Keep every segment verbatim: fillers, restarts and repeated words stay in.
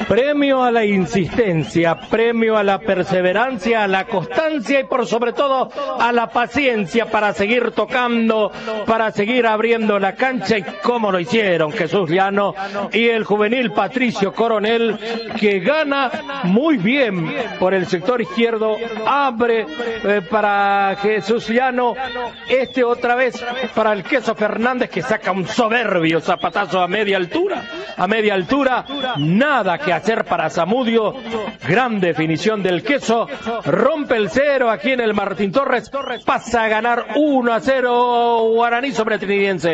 Premio a la insistencia, premio a la perseverancia, a la constancia y por sobre todo a la paciencia para seguir tocando, para seguir abriendo la cancha y cómo lo hicieron Jesús Llano y el juvenil Patricio Coronel, que gana muy bien por el sector izquierdo, abre eh, para Jesús Llano, este otra vez para el Queso Fernández, que saca un soberbio zapatazo a media altura, a media altura, nada que hacer para Zamudio, gran definición del Queso, rompe el cero aquí en el Martín Torres, pasa a ganar uno a cero Guaraní sobre Trinidense.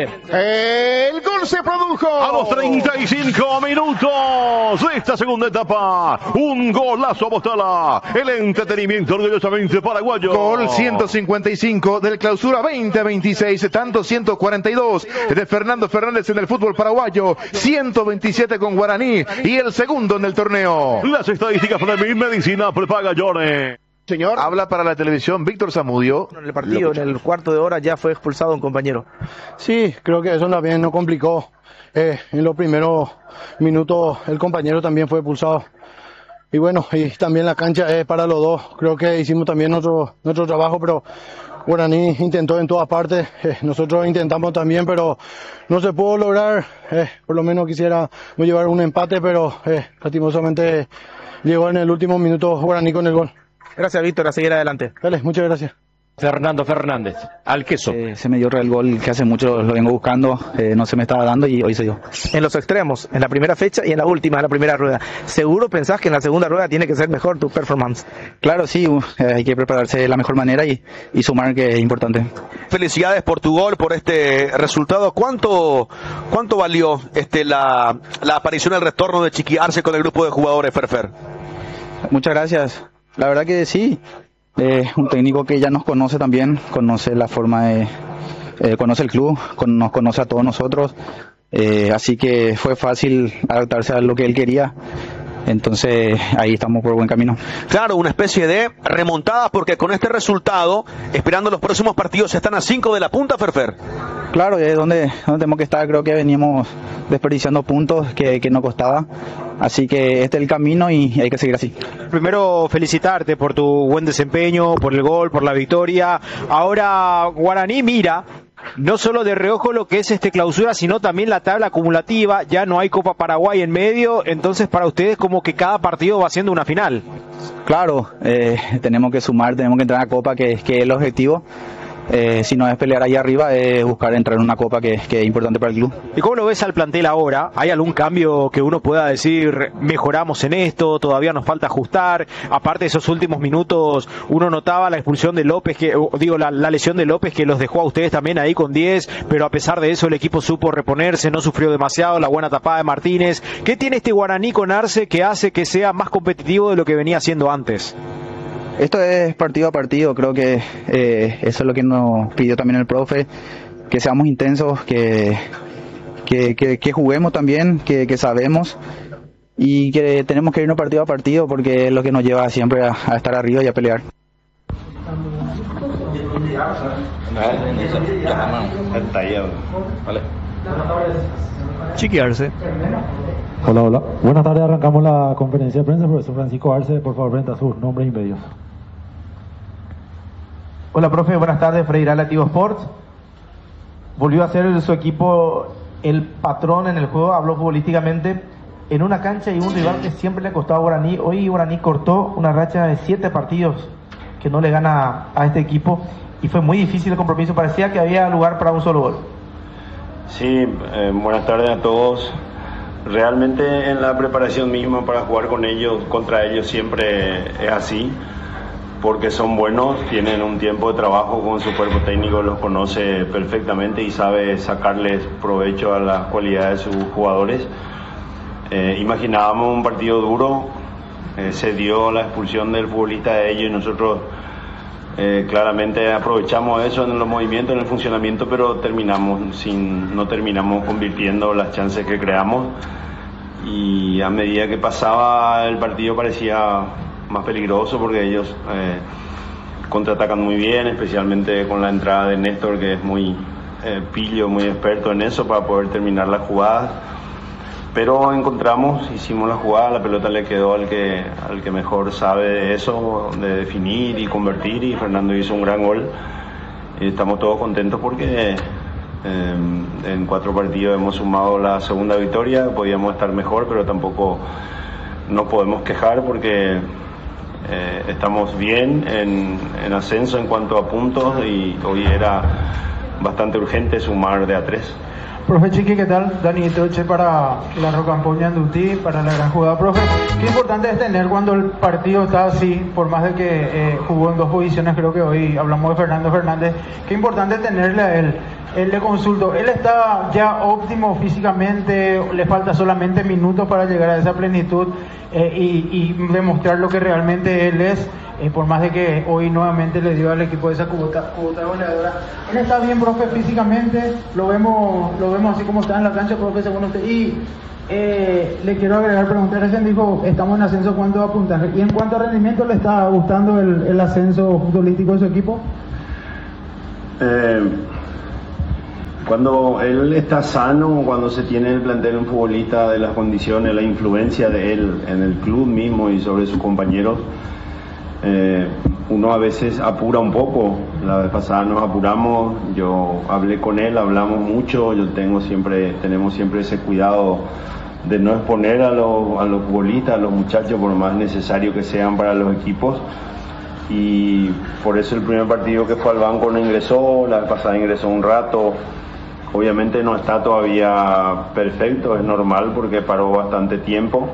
El gol se produjo a los treinta y cinco minutos de esta segunda etapa, un golazo a Mostala, el entretenimiento orgullosamente paraguayo. Gol ciento cincuenta y cinco del Clausura veinte veintiséis, tanto ciento cuarenta y dos de Fernando Fernández en el fútbol paraguayo, ciento veintisiete con Guaraní y el segundo en el torneo. Las estadísticas para mi medicina prepaga Llore. Señor, habla para la televisión Víctor Zamudio. En el partido, en el cuarto de hora ya fue expulsado un compañero. Sí, creo que eso también no complicó. Eh, en los primeros minutos el compañero también fue expulsado. Y bueno, y también la cancha es para los dos. Creo que hicimos también nuestro, nuestro trabajo, pero Guaraní intentó en todas partes. Eh, nosotros intentamos también, pero no se pudo lograr. Eh, por lo menos quisiera llevar un empate, pero eh, lastimosamente llegó en el último minuto Guaraní con el gol. Gracias, Víctor, a seguir adelante. Dale, muchas gracias. Fernando Fernández, al Queso. Eh, se me dio el gol que hace mucho lo vengo buscando, eh, no se me estaba dando y hoy se dio. En los extremos, en la primera fecha y en la última, en la primera rueda. ¿Seguro pensás que en la segunda rueda tiene que ser mejor tu performance? Claro, sí, uh, hay que prepararse de la mejor manera y, y sumar, que es importante. Felicidades por tu gol, por este resultado. ¿Cuánto cuánto valió este la, la aparición, el retorno de Chiqui Arce con el grupo de jugadores, Ferfer? Muchas gracias. La verdad que sí. Eh, un técnico que ya nos conoce también, conoce la forma de, eh, conoce el club, con, nos conoce a todos nosotros, eh, así que fue fácil adaptarse a lo que él quería. Entonces ahí estamos por buen camino. Claro, una especie de remontada, porque con este resultado, esperando los próximos partidos, están a cinco de la punta, Ferfer. Claro, es donde, donde tenemos que estar. Creo que veníamos desperdiciando puntos que, que nos costaba, así que este es el camino y hay que seguir así. Primero felicitarte por tu buen desempeño, por el gol, por la victoria. Ahora Guaraní mira no solo de reojo lo que es este Clausura, sino también la tabla acumulativa. Ya no hay Copa Paraguay en medio, entonces para ustedes como que cada partido va siendo una final. Claro, eh, tenemos que sumar, tenemos que entrar a Copa, que, que es el objetivo. Eh, si no es pelear ahí arriba, es buscar entrar en una copa que, que es importante para el club. ¿Y cómo lo ves al plantel ahora? ¿Hay algún cambio que uno pueda decir, mejoramos en esto, todavía nos falta ajustar? Aparte de esos últimos minutos, uno notaba la expulsión de López, que digo, la, la lesión de López, que los dejó a ustedes también ahí con diez, pero a pesar de eso el equipo supo reponerse, no sufrió demasiado, la buena tapada de Martínez. ¿Qué tiene este Guaraní con Arce que hace que sea más competitivo de lo que venía haciendo antes? Esto es partido a partido, creo que eh, eso es lo que nos pidió también el profe, que seamos intensos, que, que, que, que juguemos también, que, que sabemos y que tenemos que irnos partido a partido porque es lo que nos lleva siempre a, a estar arriba y a pelear. Chiqui Arce. Hola, hola. Buenas tardes, arrancamos la conferencia de prensa. Profesor Francisco Arce, por favor, frente a sus nombres y medios. Hola, profe, buenas tardes. Freddy Rala, Tigo Sports. Volvió a ser su equipo el patrón en el juego, habló futbolísticamente en una cancha y un rival que siempre le costaba a Guaraní. Hoy Guaraní cortó una racha de siete partidos que no le gana a este equipo y fue muy difícil el compromiso. Parecía que había lugar para un solo gol. Sí, eh, buenas tardes a todos. Realmente en la preparación misma para jugar con ellos, contra ellos siempre es así, porque son buenos, tienen un tiempo de trabajo con su cuerpo técnico, los conoce perfectamente y sabe sacarles provecho a las cualidades de sus jugadores. Eh, imaginábamos un partido duro, eh, se dio la expulsión del futbolista de ellos y nosotros eh, claramente aprovechamos eso en los movimientos, en el funcionamiento, pero terminamos sin, no terminamos convirtiendo las chances que creamos y a medida que pasaba el partido parecía más peligroso porque ellos eh, contraatacan muy bien, especialmente con la entrada de Néstor, que es muy eh, pillo, muy experto en eso para poder terminar las jugadas. pero encontramos, hicimos la jugada, la pelota le quedó al que, al que mejor sabe de eso, de definir y convertir, y Fernando hizo un gran gol. Y estamos todos contentos porque eh, en cuatro partidos hemos sumado la segunda victoria. Podíamos estar mejor, pero tampoco nos podemos quejar porque eh, estamos bien en, en ascenso en cuanto a puntos, y hoy era bastante urgente sumar de a tres. Profe Chiqui, ¿qué tal? Dani Toche para la Rocampoña Andutí, para la gran jugada. Profe, qué importante es tener cuando el partido está así, por más de que eh, jugó en dos posiciones, creo que hoy hablamos de Fernando Fernández, qué importante tenerle a él. Él le consulto, ¿él está ya óptimo físicamente? ¿Le falta solamente minutos para llegar a esa plenitud eh, y, y demostrar lo que realmente él es? Eh, por más de que hoy nuevamente le dio al equipo esa cuota, cuota goleadora. Él está bien, profe, físicamente, lo vemos lo vemos así como está en la cancha, profe, según usted. Y eh, le quiero agregar, preguntar, recién dijo, estamos en ascenso, ¿cuánto va a apuntar? ¿Y en cuanto a rendimiento, le está gustando el, el ascenso futbolístico de su equipo? Eh, cuando él está sano, cuando se tiene el plantel un futbolista de las condiciones, la influencia de él en el club mismo y sobre sus compañeros, Eh, uno a veces apura un poco. La vez pasada nos apuramos, yo hablé con él, hablamos mucho, yo tengo siempre, tenemos siempre ese cuidado de no exponer a los, a los futbolistas, a los muchachos, por más necesario que sean para los equipos, y por eso el primer partido que fue al banco no ingresó, la vez pasada ingresó un rato. Obviamente no está todavía perfecto, es normal porque paró bastante tiempo,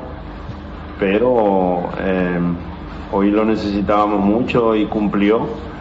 pero eh, hoy lo necesitábamos mucho y cumplió.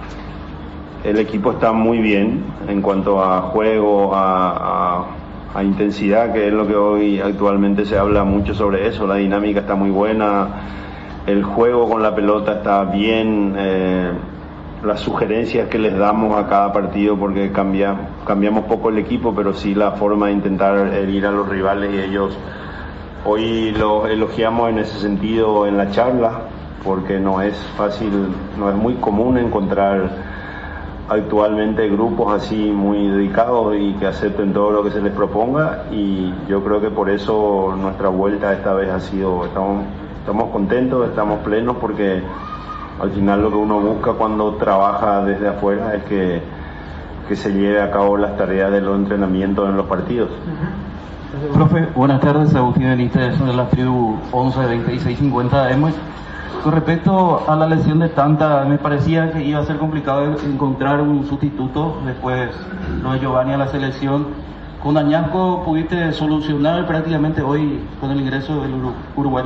El equipo está muy bien en cuanto a juego, a, a, a intensidad, que es lo que hoy actualmente se habla mucho sobre eso. La dinámica está muy buena, el juego con la pelota está bien, eh, las sugerencias que les damos a cada partido, porque cambia, cambiamos poco el equipo, pero sí la forma de intentar herir a los rivales, y ellos hoy lo elogiamos en ese sentido en la charla, porque no es fácil, no es muy común encontrar actualmente grupos así muy dedicados y que acepten todo lo que se les proponga, y yo creo que por eso nuestra vuelta esta vez ha sido, estamos, estamos contentos, estamos plenos, porque al final lo que uno busca cuando trabaja desde afuera es que, que se lleve a cabo las tareas de los entrenamientos en los partidos. Profe, buenas tardes, Agustín Benítez de la tribu once veintiséis cincuenta A M. Con respecto a la lesión de Tanta, me parecía que iba a ser complicado encontrar un sustituto después lo de Giovanni a la selección. Con Añasco pudiste solucionar prácticamente hoy con el ingreso del Uruguay.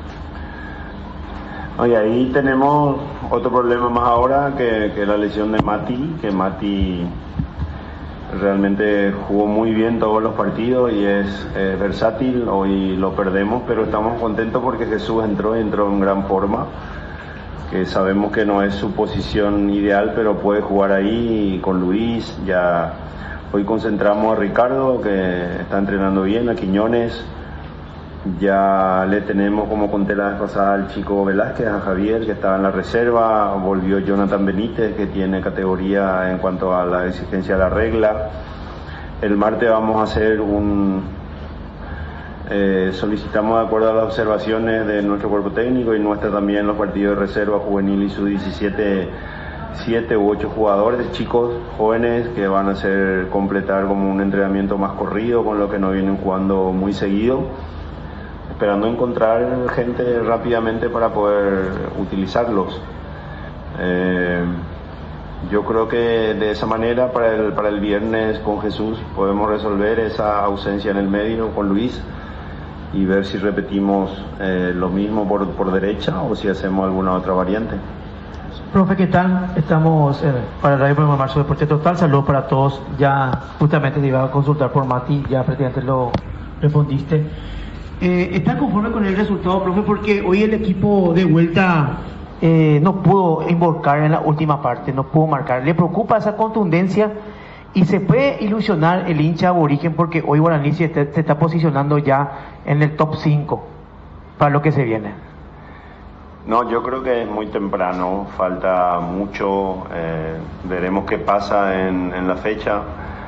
Oye, ahí tenemos otro problema más ahora, que, que la lesión de Mati, que Mati realmente jugó muy bien todos los partidos y es eh, versátil. Hoy lo perdemos, pero estamos contentos porque Jesús entró y entró en gran forma, que sabemos que no es su posición ideal, pero puede jugar ahí con Luis. Ya hoy concentramos a Ricardo, que está entrenando bien, a Quiñones. Ya le tenemos, como conté la vez pasada, al chico Velázquez, a Javier, que estaba en la reserva. Volvió Jonathan Benítez, que tiene categoría en cuanto a la exigencia de la regla. El martes vamos a hacer un... Eh, solicitamos, de acuerdo a las observaciones de nuestro cuerpo técnico y nuestra también, los partidos de reserva juvenil y sub diecisiete, siete u ocho jugadores, chicos jóvenes, que van a hacer completar como un entrenamiento más corrido, con lo que no vienen jugando muy seguido, esperando encontrar gente rápidamente para poder utilizarlos. Eh, yo creo que de esa manera para el, para el viernes con Jesús podemos resolver esa ausencia en el medio con Luis y ver si repetimos eh, lo mismo por, por derecha o si hacemos alguna otra variante. Profe, ¿qué tal? Estamos eh, para el Radio Programa Marzo Deporte Total. Saludos para todos. Ya justamente te iba a consultar por Mati, ya prácticamente lo respondiste. Eh, ¿Está conforme con el resultado, profe? Porque hoy el equipo de vuelta eh, no pudo involucrar en la última parte, no pudo marcar. ¿Le preocupa esa contundencia? ¿Y se puede ilusionar el hincha aborigen porque hoy Guaraní se está, se está posicionando ya en el top cinco para lo que se viene? No, yo creo que es muy temprano, falta mucho, eh, veremos qué pasa en, en la fecha.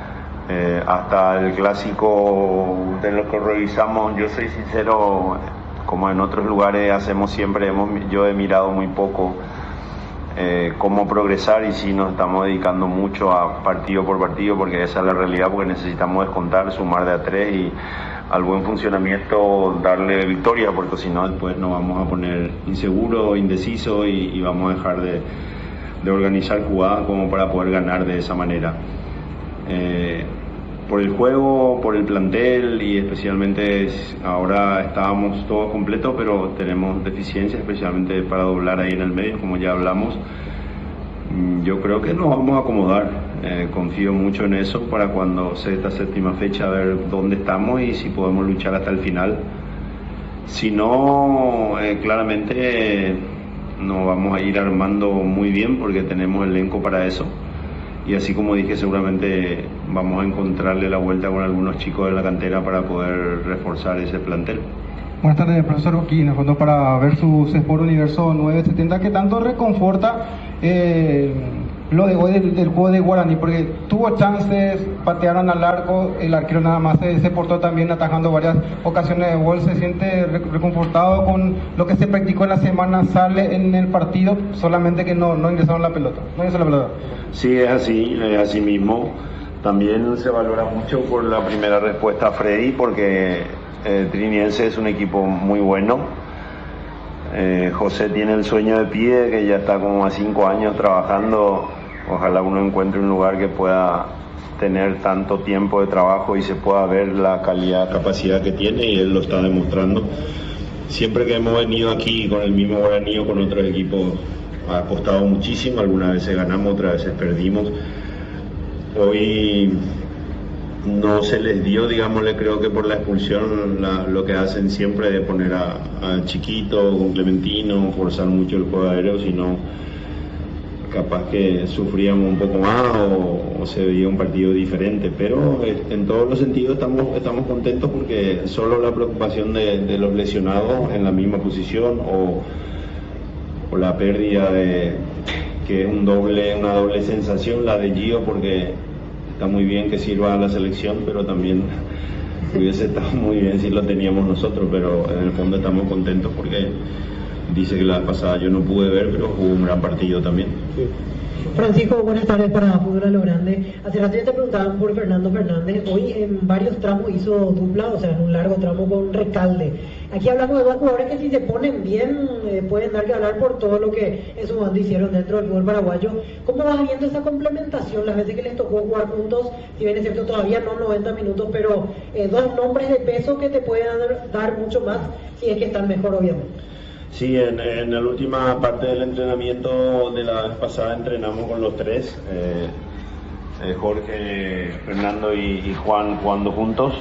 Eh, hasta el clásico de lo que revisamos, yo soy sincero, como en otros lugares hacemos siempre, hemos, yo he mirado muy poco eh, cómo progresar y sí nos estamos dedicando mucho a partido por partido, porque esa es la realidad, porque necesitamos descontar, sumar de a tres y al buen funcionamiento darle victoria, porque si no después nos vamos a poner inseguro, indeciso y, y vamos a dejar de, de organizar jugadas como para poder ganar de esa manera. Eh, por el juego, por el plantel y especialmente ahora estábamos todos completos, pero tenemos deficiencias, especialmente para doblar ahí en el medio, como ya hablamos. Yo creo que nos vamos a acomodar, eh, confío mucho en eso para cuando sea esta séptima fecha, a ver dónde estamos y si podemos luchar hasta el final. Si no, eh, claramente eh, nos vamos a ir armando muy bien porque tenemos elenco para eso. Y así como dije, seguramente vamos a encontrarle la vuelta con algunos chicos de la cantera para poder reforzar ese plantel. Buenas tardes, profesor Oquín, en fondo para Versus Sport Universo nueve setenta, ¿qué tanto reconforta eh, lo de hoy del, del juego de Guaraní? Porque tuvo chances, patearon al arco, el arquero nada más se, se portó también atajando varias ocasiones de gol. ¿Se siente reconfortado con lo que se practicó en la semana? Sale en el partido, solamente que no, no ingresaron la pelota, no ingresó la pelota. Sí, es así, es así mismo. También se valora mucho por la primera respuesta a Freddy, porque eh, Triniense es un equipo muy bueno. Eh, José tiene el sueño de pie, que ya está como a cinco años trabajando. Ojalá uno encuentre un lugar que pueda tener tanto tiempo de trabajo y se pueda ver la calidad, capacidad que tiene, y él lo está demostrando. Siempre que hemos venido aquí con el mismo Guaraní o con otros equipos ha apostado muchísimo, algunas veces ganamos, otras veces perdimos. Hoy no se les dio, digámosle, creo que por la expulsión, la, lo que hacen siempre de poner a, a Chiquito con Clementino, forzar mucho el juego aéreo, sino capaz que sufríamos un poco más o, o se veía un partido diferente, pero en todos los sentidos estamos, estamos contentos porque solo la preocupación de, de los lesionados en la misma posición o, o la pérdida de que es un doble, una doble sensación la de Gio, porque está muy bien que sirva a la selección, pero también hubiese estado muy bien si lo teníamos nosotros, pero en el fondo estamos contentos porque dice que la pasada yo no pude ver, pero jugó un gran partido también. Sí. Francisco, buenas tardes para Fútbol a lo Grande. Hace rato ya te preguntaban por Fernando Fernández. Hoy en varios tramos hizo dupla, o sea, en un largo tramo con Recalde. Aquí hablamos de dos jugadores que si se ponen bien eh, pueden dar que hablar por todo lo que en su momento hicieron dentro del fútbol paraguayo. ¿Cómo vas viendo esa complementación? Las veces que les tocó jugar juntos, si bien es cierto todavía no noventa minutos, pero eh, dos nombres de peso que te pueden dar, dar mucho más si es que están mejor, obviamente. Sí, en, en la última parte del entrenamiento de la vez pasada entrenamos con los tres, eh, eh, Jorge, Fernando y, y Juan jugando juntos.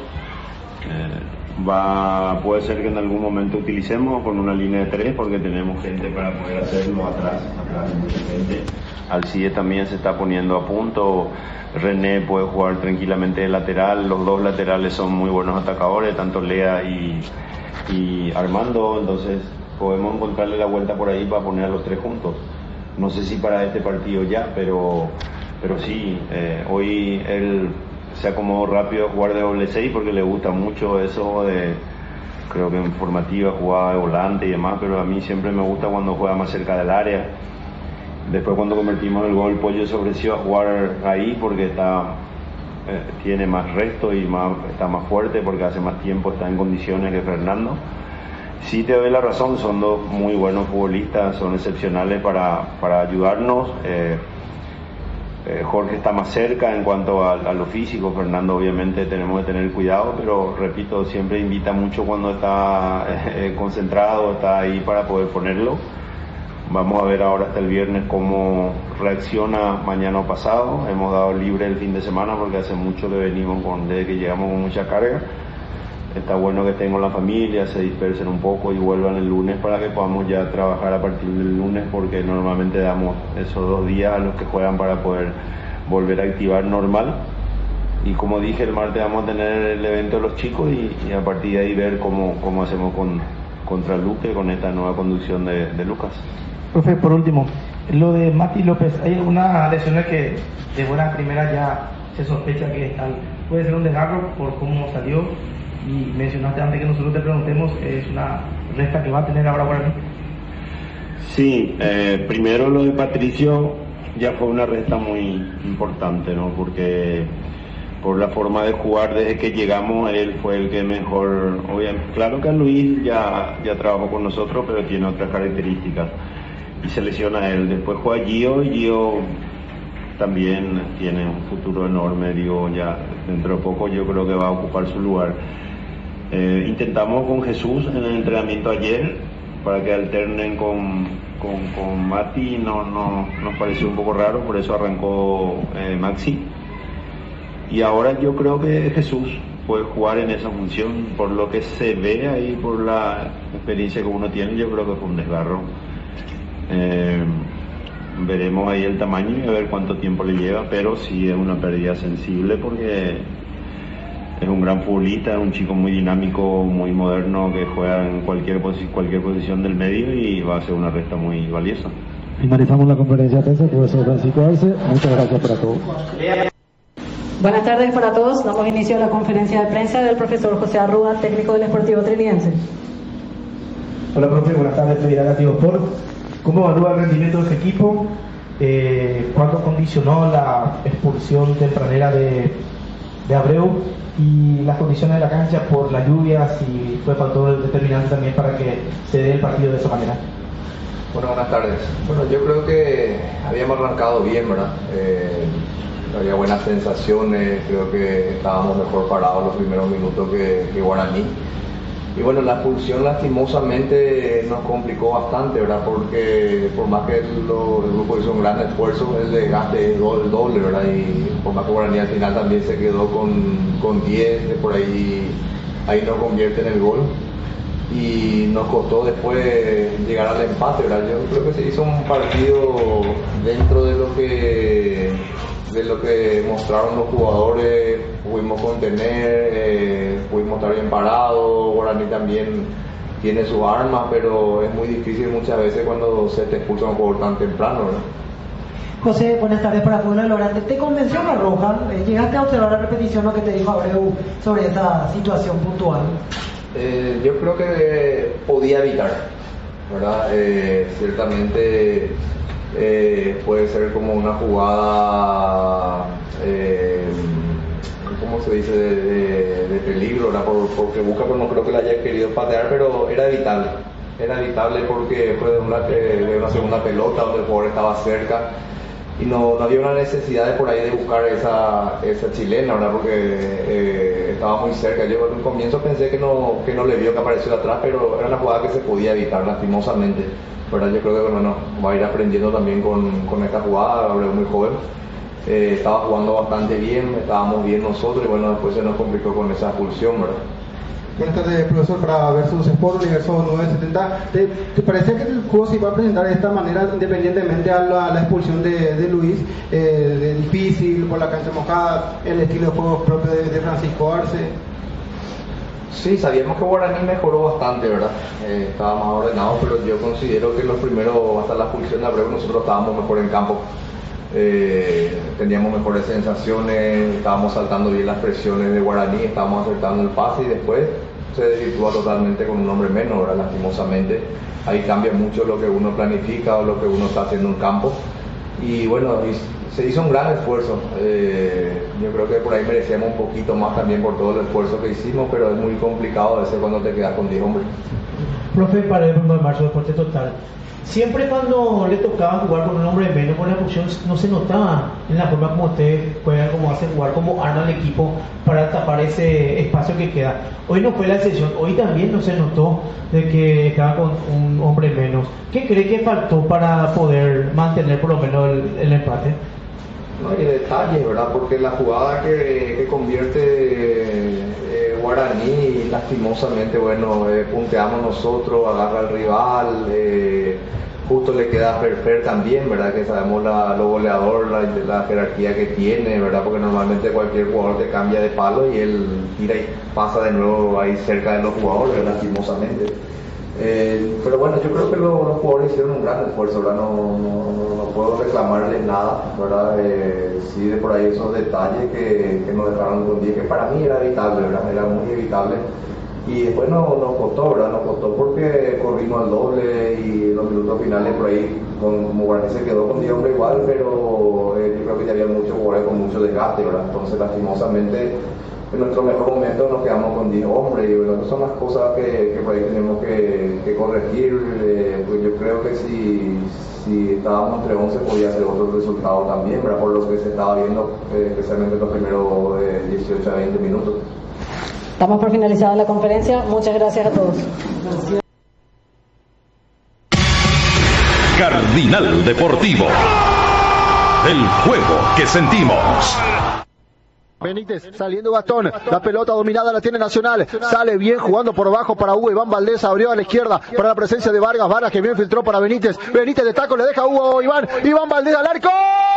Eh, va, puede ser que en algún momento utilicemos con una línea de tres porque tenemos gente para poder hacerlo atrás, atrás mucha gente. Alcide también se está poniendo a punto, René puede jugar tranquilamente de lateral, los dos laterales son muy buenos atacadores, tanto Lea y, y Armando, entonces podemos encontrarle la vuelta por ahí para poner a los tres juntos. No sé si para este partido ya, pero, pero sí, eh, hoy él se acomodó rápido a jugar de doble seis porque le gusta mucho eso de, creo que en formativa jugaba de volante y demás, pero a mí siempre me gusta cuando juega más cerca del área. Después cuando convertimos el gol, Pollo se ofreció a jugar ahí porque está, eh, tiene más resto y más, está más fuerte porque hace más tiempo está en condiciones que Fernando. Sí, te doy la razón, son dos muy buenos futbolistas, son excepcionales para, para ayudarnos. Eh, eh, Jorge está más cerca en cuanto a, a lo físico, Fernando obviamente tenemos que tener cuidado, pero repito, siempre invita mucho cuando está eh, concentrado, está ahí para poder ponerlo. Vamos a ver ahora hasta el viernes cómo reacciona mañana o pasado. Hemos dado libre el fin de semana porque hace mucho que venimos con, desde que llegamos con mucha carga. Está bueno que estén con la familia, se dispersen un poco y vuelvan el lunes para que podamos ya trabajar a partir del lunes, porque normalmente damos esos dos días a los que juegan para poder volver a activar normal. Y como dije, el martes vamos a tener el evento de los chicos y, y a partir de ahí ver cómo, cómo hacemos con, contra Luque con esta nueva conducción de, de Lucas. Profe, por último, lo de Mati López, ¿hay algunas lesiones que de buena primera ya se sospecha que están puede ser un desgarro por cómo salió, y mencionaste antes que nosotros te preguntemos, es una resta que va a tener ahora Guaraní. Sí, eh, primero lo de Patricio ya fue una resta muy importante, ¿no? Porque por la forma de jugar desde que llegamos, él fue el que mejor, obviamente, claro que Luis ya, ya trabajó con nosotros, pero tiene otras características y se lesiona él. Después juega Gio, y Gio también tiene un futuro enorme, digo, ya dentro de poco yo creo que va a ocupar su lugar. Eh, intentamos con Jesús en el entrenamiento ayer para que alternen con, con, con Mati, no, no nos pareció un poco raro, por eso arrancó eh, Maxi. Y ahora yo creo que Jesús puede jugar en esa función, por lo que se ve ahí, por la experiencia que uno tiene, yo creo que fue un desgarro. Eh, veremos ahí el tamaño y a ver cuánto tiempo le lleva, pero sí es una pérdida sensible porque es un gran futbolista, es un chico muy dinámico, muy moderno, que juega en cualquier, posi cualquier posición del medio y va a ser una resta muy valiosa. Finalizamos la conferencia de prensa, profesor Francisco Arce. Muchas gracias para todos. Buenas tardes para todos. Damos inicio a la conferencia de prensa del profesor José Arrúa, técnico del Sportivo Trinidense. Hola, profe. Buenas tardes, Federal Activo Sport. ¿Cómo evalúa el rendimiento de su equipo? Eh, ¿Cuánto condicionó la expulsión tempranera de, de Abreu? Y las condiciones de la cancha por la lluvia, si fue factor determinante también para que se dé el partido de esa manera. Bueno, buenas tardes. Bueno, yo creo que habíamos arrancado bien, ¿verdad? Eh, había buenas sensaciones, creo que estábamos mejor parados los primeros minutos que, que Guaraní. Y bueno, la expulsión lastimosamente nos complicó bastante, ¿verdad? Porque por más que el, lo, el grupo hizo un gran esfuerzo, el desgaste es el doble, ¿verdad? Y por más que Guaraní al final también se quedó con, con diez, por ahí, ahí nos convierte en el gol. Y nos costó después llegar al empate, ¿verdad? Yo creo que se hizo un partido dentro de lo que de lo que mostraron los jugadores, pudimos contener, eh, pudimos estar bien parados. Guaraní también tiene sus armas, pero es muy difícil muchas veces cuando se te expulsa un jugador tan temprano, ¿no? José, buenas tardes para Puebla Logrande. ¿Te convenció la roja? ¿Llegaste a observar la repetición lo que te dijo Abreu sobre esa situación puntual? Eh, yo creo que podía evitar, ¿verdad? Eh, ciertamente eh, puede ser como una jugada, eh, ¿cómo se dice?, de, de, de peligro, ¿verdad? Por, porque busca, pero no creo que la haya querido patear, pero era evitable. Era evitable porque fue de una, de una segunda pelota donde el jugador estaba cerca. Y no, no había una necesidad de por ahí de buscar esa, esa chilena, ¿verdad? Porque eh, estaba muy cerca. Yo en un comienzo pensé que no, que no le vio que apareció de atrás, pero era una jugada que se podía evitar lastimosamente, ¿verdad? Yo creo que bueno, va a ir aprendiendo también con, con esta jugada. Abreu muy joven, eh, estaba jugando bastante bien, estábamos bien nosotros y bueno, después se nos complicó con esa expulsión, ¿verdad? Buenas tardes, profesor, para Versus Sport, Universo nueve setenta. ¿Te, ¿Te parece que el juego se iba a presentar de esta manera independientemente a la, a la expulsión de, de Luis? Eh, de difícil, por la cancha mojada, el estilo de juego propio de, de Francisco Arce. Sí, sabíamos que Guaraní mejoró bastante, ¿verdad? Eh, estaba más ordenado, pero yo considero que los primeros, hasta la expulsión de Abreu, nosotros estábamos mejor en campo. Eh, teníamos mejores sensaciones, estábamos saltando bien las presiones de Guaraní, estábamos acertando el pase y después se desvirtúa totalmente con un hombre menos, ¿verdad? Lastimosamente ahí cambia mucho lo que uno planifica o lo que uno está haciendo en campo y bueno, y se hizo un gran esfuerzo. Eh, yo creo que por ahí merecíamos un poquito más también por todo el esfuerzo que hicimos, pero es muy complicado a veces cuando te quedas con diez hombres. Profe, para el primero de marzo, Deporte Total, siempre cuando le tocaba jugar con un hombre menos, con la expulsión, no se notaba en la forma como ustedes juegan, como hacen jugar, como arman el equipo para tapar ese espacio que queda. Hoy no fue la excepción, hoy también no se notó de que estaba con un hombre menos. ¿Qué cree que faltó para poder mantener por lo menos el, el empate? No hay detalles, ¿verdad? Porque la jugada que, que convierte eh, Guaraní, lastimosamente, bueno, eh, punteamos nosotros, agarra al rival, eh, justo le queda a Ferfer también, ¿verdad? Que sabemos la, lo goleador, la, la jerarquía que tiene, ¿verdad? Porque normalmente cualquier jugador te cambia de palo y él tira y pasa de nuevo ahí cerca de los jugadores, lastimosamente. Eh, pero bueno, yo creo que lo, los jugadores hicieron un gran esfuerzo, ¿verdad? No, no, no, no puedo reclamarles nada, ¿verdad? Eh, sí, de por ahí esos detalles que, que nos dejaron con diez, que para mí era evitable, ¿verdad? Era muy evitable. Y después no, nos costó, ¿verdad? Nos costó porque corrimos al doble y en los minutos finales por ahí, con, como Guaraní se quedó con diez hombres igual, pero eh, yo creo que ya había muchos jugadores con mucho desgaste, ¿verdad? Entonces, lastimosamente, en nuestro mejor momento nos quedamos con diez hombres y bueno, son las cosas que, que por ahí tenemos que, que corregir. Eh, pues yo creo que si, si estábamos entre once podía ser otro resultado también, ¿verdad? Por lo que se estaba viendo, eh, especialmente los primeros eh, dieciocho a veinte minutos. Damos por finalizada la conferencia. Muchas gracias a todos. Cardinal Deportivo. El juego que sentimos. Benítez saliendo Gastón, la pelota dominada la tiene Nacional, sale bien jugando por abajo para Hugo, Iván Valdés abrió a la izquierda para la presencia de Vargas, Vargas que bien filtró para Benítez, Benítez de taco le deja a Hugo, Iván, Iván Valdés al arco.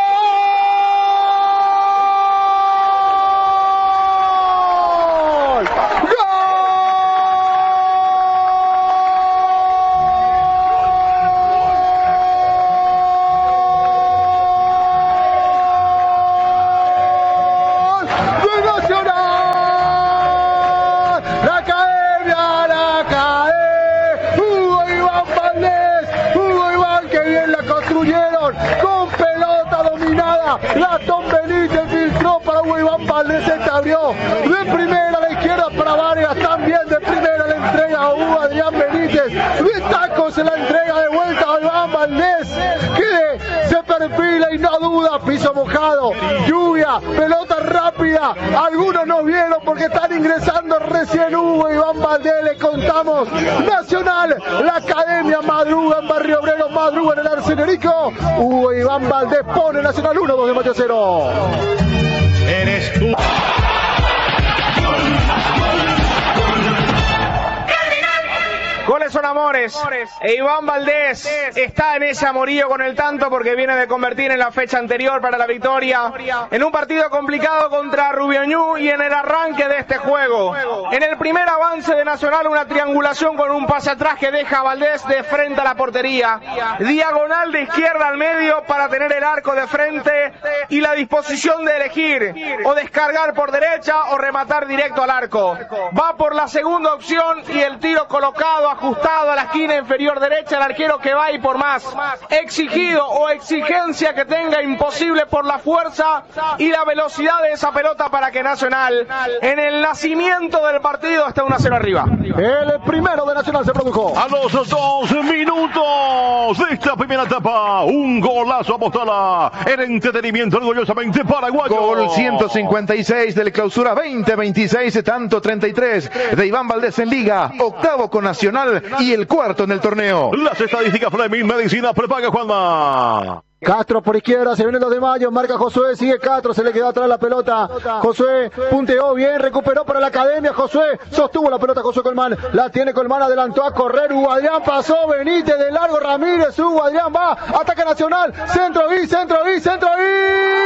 Gastón Benítez filtró para Hugo, Iván Valdés se abrió de primera a la izquierda para Vargas, también de primera la entrega a Hugo Adrián Benítez, de taco se la entrega de vuelta a Iván Valdés, que se perfila y no duda, piso mojado, lluvia, pelota rápida, algunos no vieron porque están ingresando recién Hugo Iván Valdés, le contamos, Nacional, la academia madruga en Barrio Obrero, madruga en el Arcenerico, Hugo Iván Valdés pone Nacional uno, dos de Mayo cero. Eres tú. Goles son amores, e Iván Valdés está en ese amorío con el tanto porque viene de convertir en la fecha anterior para la victoria en un partido complicado contra Rubioñú y en el arranque de este juego. En el primer avance de Nacional, una triangulación con un pase atrás que deja a Valdés de frente a la portería, diagonal de izquierda al medio para tener el arco de frente y la disposición de elegir o descargar por derecha o rematar directo al arco. Va por la segunda opción y el tiro colocado ajustado a la esquina inferior derecha, el arquero que va y por más, exigido o exigencia que tenga imposible por la fuerza y la velocidad de esa pelota para que Nacional en el nacimiento del partido esté uno a cero arriba. El primero de Nacional se produjo a los dos minutos de esta primera etapa, un golazo a Mostala, el entretenimiento orgullosamente paraguayo. Gol ciento cincuenta y seis del Clausura veinte veintiséis, tanto treinta y tres de Iván Valdés en Liga, octavo con Nacional y el cuarto en el torneo. Las estadísticas Fleming Medicina prepaga Juanma. Castro por izquierda, se viene los de Mayo, marca Josué, sigue Castro, se le quedó atrás la pelota, Josué punteó bien, recuperó para la academia, Josué sostuvo la pelota, Josué Colmán, la tiene Colmán, adelantó a correr, Hugo Adrián pasó, Benítez de largo, Ramírez, Hugo Adrián va, ataque Nacional, centro y centro y centro y